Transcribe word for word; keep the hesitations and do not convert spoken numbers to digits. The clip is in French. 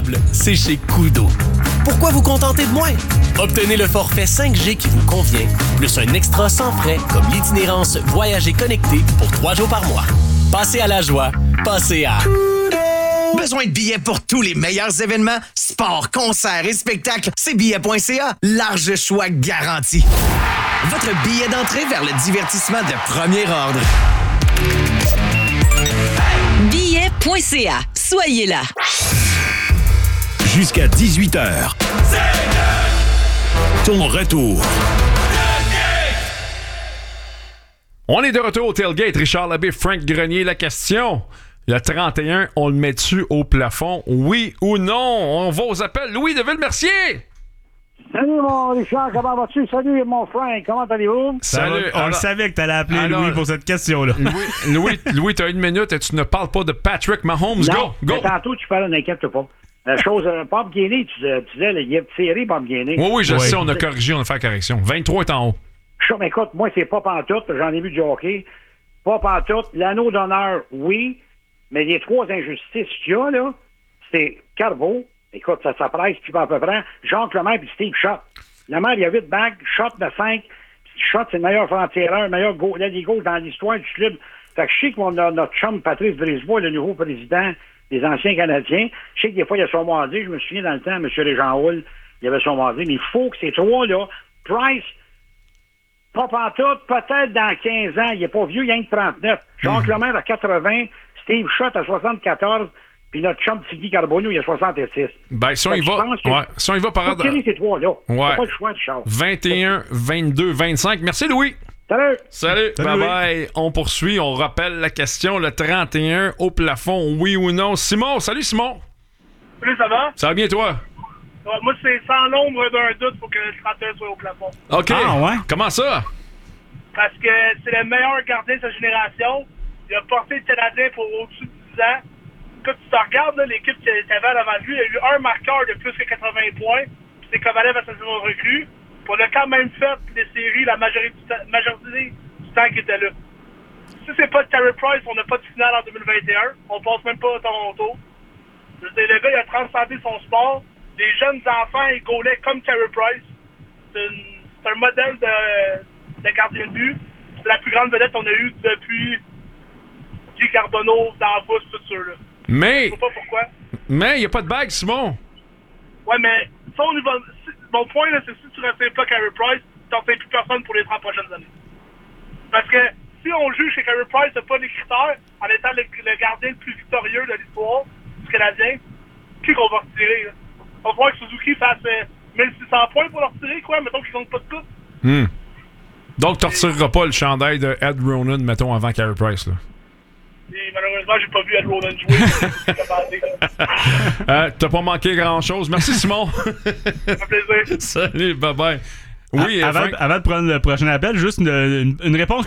confortable, c'est chez Kudo. Pourquoi vous contenter de moins? Obtenez le forfait cinq G qui vous convient, plus un extra sans frais comme l'itinérance Voyager connecté pour trois jours par mois. Passez à la joie, passez à Kudo! Besoin de billets pour tous les meilleurs événements? Sports, concerts et spectacles, c'est billets point c a. Large choix garanti. Votre billet d'entrée vers le divertissement de premier ordre. billets point c a. Soyez là. Jusqu'à dix-huit heures. Ton retour. On est de retour au Tailgate. Richard Labbé, Frank Grenier. La question, le trente et un, on le met-tu au plafond? Oui ou non? On va aux appels. Louis de Ville-Mercier. Salut mon Richard, comment vas-tu? Salut mon Frank, comment allez-vous? Salut. On alors, le savait que t'allais appeler alors, Louis pour cette question-là. Louis, Louis, Louis t'as une minute et tu ne parles pas de Patrick Mahomes. Non, go, go. tantôt tu parlais, n'inquiète pas. La chose, euh, Bob Gainey, tu, tu disais, il est tiré, Bob Gainey. Oui, oui, je Ouais. sais, on a corrigé, on a fait la correction. vingt-trois est en haut. Je, mais écoute, moi, c'est pas pantoute, j'en ai vu du hockey. Pas pantoute. L'anneau d'honneur, oui, mais les trois injustices qu'il y a, là, c'est Carbo, écoute, ça s'appresse, puis à peu près, Jacques Lemaire puis Steve Schott. Lemaire, il y a huit bagues, Schott de cinq, Schott, c'est le meilleur franc-tireur, le meilleur go- l'ailier gauche dans l'histoire du club. Fait que je sais qu'on a notre chum Patrice Brisebois, le nouveau président des anciens Canadiens. Je sais que des fois, il y a son mardi. Je me souviens dans le temps, M. Régent Houle, il y avait son mardi. Mais il faut que ces trois-là, Price, pas pantoute, peut-être dans quinze ans, il n'est pas vieux, il y a que trente-neuf. Jacques mmh. Lemaire à quatre-vingts, Steve Schott à soixante-quatorze, puis notre chum Tiggy Carbonneau, il a soixante-six. Ben, si on y va, ouais, si on y va par ordre. Tirer ces trois-là. Ouais. Pas le choix, Richard. vingt et un, vingt-deux, vingt-cinq. Merci, Louis. Salut. Salut. Salut, bye-bye. On poursuit. On rappelle la question. Le trente et un au plafond, oui ou non? Simon. Salut, Simon. Salut, ça va? Ça va bien, toi? Ouais, moi, c'est sans l'ombre d'un doute pour que le trente et un soit au plafond. OK. Ah, ouais? Comment ça? Parce que c'est le meilleur gardien de sa génération. Il a porté le Canadien pour au-dessus de dix ans. Quand tu te regardes, là, l'équipe qui avait avant lui, il y a eu un marqueur de plus que quatre-vingts points. C'est Kovalev à sa saison de recrue. On a quand même fait les séries la majorité du, ta- majorité du temps qu'il était là. Si c'est pas de Carey Price, on n'a pas de finale en deux mille vingt et un. On passe même pas à Toronto. Je veux dire, le gars, il a transcendé son sport. Les jeunes enfants, ils gaulaient comme Carey Price. C'est, une, c'est un modèle de, de gardien de but. C'est la plus grande vedette qu'on a eue depuis Guy Carbonneau, Danfous, tout ça. Là. Mais. Je sais pas pourquoi. Mais, il n'y a pas de bague, Simon. Ouais, mais ça, on y va. Mon point, là, c'est si tu ne retiens pas Carey Price, tu n'en plus personne pour les trente prochaines années. Parce que si on juge que Carey Price n'a pas les critères, en étant le, le gardien le plus victorieux de l'histoire du Canadien, qui qu'on va retirer? Là? On va voir que Suzuki fasse euh, mille six cents points pour le retirer, quoi, mettons qu'il ne gagne pas de coupe. Hmm. Donc, tu ne retireras pas le chandail de Ed Ronan, mettons, avant Carey Price, là. Et malheureusement, j'ai pas vu Ed Ronan jouer. euh, T'as pas manqué grand-chose. Merci, Simon. Ça fait plaisir. Salut, bye-bye. Oui, à, avant, Frank... avant de prendre le prochain appel, juste une, une, une réponse